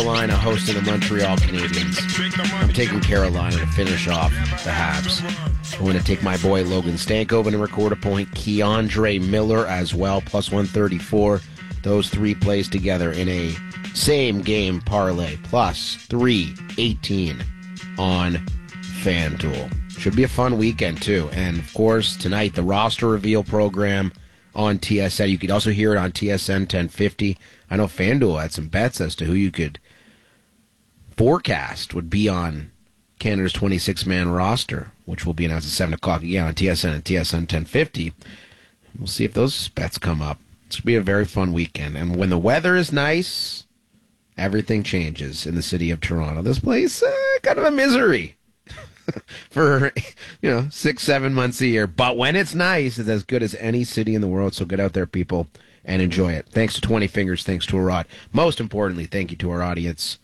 Carolina hosting the Montreal Canadiens. I'm taking Carolina to finish off the Habs. I'm going to take my boy Logan Stankoven to record a point. Keandre Miller as well, plus 134. Those three plays together in a same game parlay, plus 318 on FanDuel. Should be a fun weekend, too. And, of course, tonight, the roster reveal program on TSN. You could also hear it on TSN 1050. I know FanDuel had some bets as to who you could forecast would be on Canada's 26-man roster, which will be announced at 7 o'clock again on TSN and TSN 1050. We'll see if those bets come up. It's going to be a very fun weekend. And when the weather is nice, everything changes in the city of Toronto. This place, kind of a misery for 6-7 months a year. But when it's nice, it's as good as any city in the world. So get out there, people, and enjoy it. Thanks to 20 Fingers. Thanks to Arad. Most importantly, thank you to our audience.